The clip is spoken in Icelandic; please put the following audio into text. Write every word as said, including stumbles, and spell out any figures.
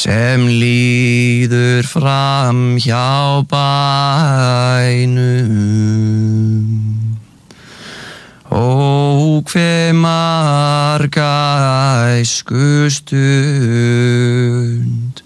sem líður fram hjá bænum. Ó, hve marga æskustund